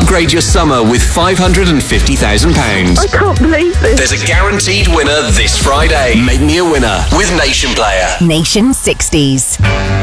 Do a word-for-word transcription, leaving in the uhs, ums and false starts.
Upgrade your summer with five hundred fifty thousand pounds. I can't believe this. There's a guaranteed winner this Friday. Make me a winner with Nation Player. Nation sixties.